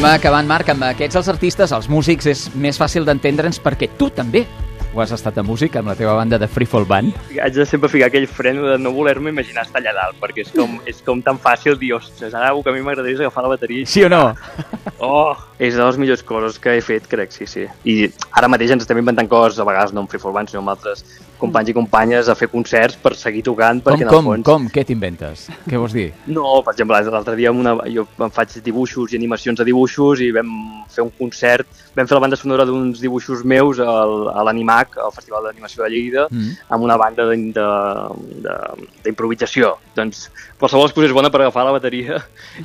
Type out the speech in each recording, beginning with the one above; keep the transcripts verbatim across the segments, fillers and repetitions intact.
Anem acabant, Marc, amb aquests els artistes, els músics, és més fàcil d'entendre'ns perquè tu també ho has estat a música amb la teva banda de Free Fall Band. Haig de sempre ficar aquell freno de no voler-me imaginar estar allà dalt, perquè és com, és com tan fàcil dir, ostres, ara el que a mi m'agradaria és agafar la bateria. Sí o no? Oh, és de les millors coses que he fet, crec, sí, sí. I ara mateix ens estem inventant coses, a vegades no amb Free Fall Band, sinó amb altres companys i companyes a fer concerts per seguir tocant. Com, perquè, com, fons... com? Què t'inventes? Què vols dir? No, per exemple, l'altre dia una... jo em faig dibuixos i animacions de dibuixos i vam fer un concert, vam fer la banda sonora d'uns dibuixos meus al, a l'Animac, al Festival d'Animació de Lleida, mm. amb una banda d'improvisació. Doncs qualsevol excusa és bona per agafar la bateria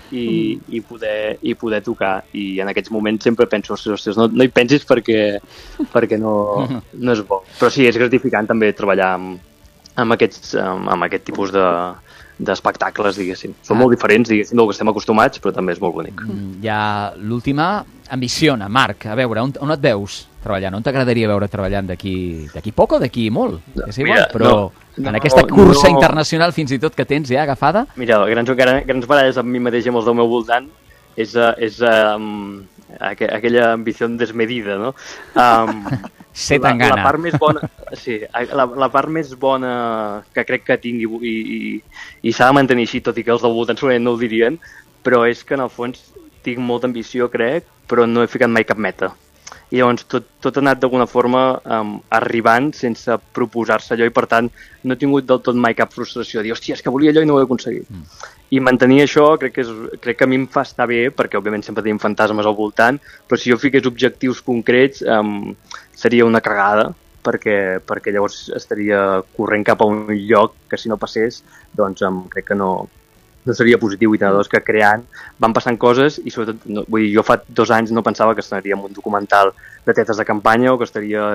i, mm. i, poder, i poder tocar. I en aquests moments sempre penso, ostres, no, no hi pensis perquè, perquè no, no és bo. Però sí, és gratificant també treballar amb, amb, aquests, amb, amb aquest tipus de d'espectacles, diguéssim. Són ah. molt diferents, diguéssim, del que estem acostumats, però també és molt bonic. Mm, hi ha l'última, ambiciona, Marc, a veure, on, on et veus treballant? On t'agradaria veure treballant d'aquí d'aquí poc o d'aquí molt? És igual, Mira, però no, no, en aquesta cursa no. internacional fins i tot que tens ja agafada? Mira, grans, grans baralles amb mi mateix i amb els del meu voltant és, és um, aqu aquella ambició desmedida, no? Um, Ser tan gana. La, la part més bona, sí, la, la part més bona que crec que tinc i, i, i, i s'ha de mantenir així, tot i que els del voltant segurament no ho dirien, però és que en el fons tinc molta ambició, crec, però no he ficat mai cap meta. I llavors tot, tot ha anat d'alguna forma um, arribant sense proposar-se allò i per tant no he tingut del tot mai cap frustració de dir, hòstia, és que volia allò i no ho he aconseguit. Mm. I mantenir això crec que, és, crec que a mi em fa estar bé, perquè òbviament sempre tenim fantasmes al voltant, però si jo fiqués objectius concrets um, seria una cagada, perquè, perquè llavors estaria corrent cap a un lloc que si no passés, doncs um, crec que no, no seria positiu i tant, que creant van passant coses i sobretot, no, vull dir, jo fa dos anys no pensava que estaria en un documental de tetes de campanya o que estaria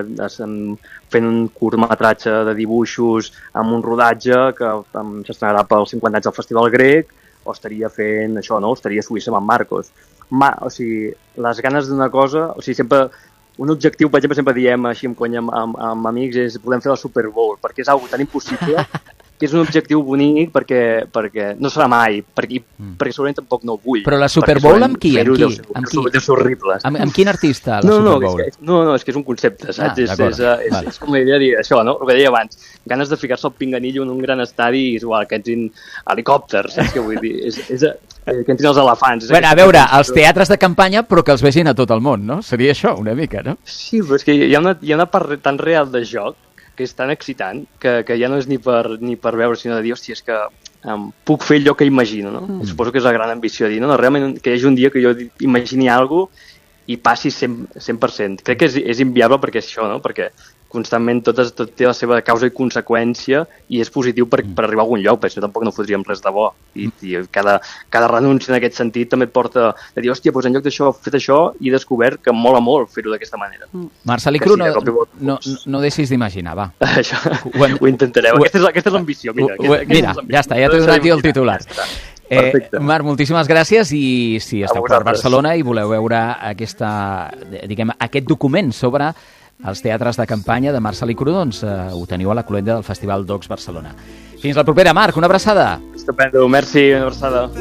fent un curtmetratge de dibuixos amb un rodatge que s'estrenarà pels cinquanta anys del Festival Grec o estaria fent això, no? O estaria a Suïssa amb en Marcos. Ma, o sigui, les ganes d'una cosa, o sigui, sempre un objectiu, per exemple, sempre diem així amb conya amb, amb, amb amics, és podem fer la Super Bowl, perquè és una cosa tan impossible que és un objectiu bonic perquè, perquè no serà mai, perquè, mm. perquè segurament tampoc no ho vull. Però la Super Bowl amb qui? Amb qui? Deu ser, amb qui? Deu ser horrible. Amb, amb quin artista, la no, Super no, Bowl? És que, no, no, és que és un concepte, saps? Ah, és, és, és, vale. és com la idea de dir això, no? El que deia abans, ganes de ficar-se el pinganillo en un gran estadi i igual, que entrin helicòpters, saps què vull dir? És, és, que entrin els elefants. Bueno, a veure, els teatres de campanya, però que els vegin a tot el món, no? Seria això, una mica, no? Sí, però és que hi ha una, hi ha una part tan real de joc que és tan excitant, que, que ja no és ni per, ni per veure, sinó de dir, hòstia, és que um, puc fer allò que imagino, no? Mm. Suposo que és la gran ambició, dir, no, no, realment que hi hagi un dia que jo imagini alguna cosa i passi cent per cent. Crec que és, és inviable perquè és això, no? Perquè constantment tot, es, tot té la seva causa i conseqüència i és positiu per, per arribar a algun lloc, perquè això tampoc no fotríem res de bo. I, i cada, cada renúncia en aquest sentit també et porta a dir, hòstia, doncs en lloc d'això, fet això i he descobert que em mola molt fer-ho d'aquesta manera. Marcel Icru, no, no, no deixis d'imaginar, va. Això, ho, ho intentareu. Ho, aquesta és, aquesta és l'ambició, mira. Ho, aquesta, mira, aquesta ja està, ja t'he donat jo el titular. Eh, Marc, moltíssimes gràcies i si esteu per Barcelona i voleu veure aquesta, diguem, aquest document sobre els teatres de campanya de Marcel Icru, doncs eh, ho teniu a la cloenda del Festival Docs Barcelona. Fins la propera, Marc, una abraçada. Estupendo, merci, una abraçada.